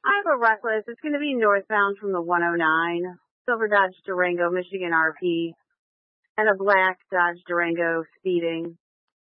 I have a Reckless. It's going to be northbound from the 109, silver Dodge Durango, Michigan RP, and a black Dodge Durango speeding.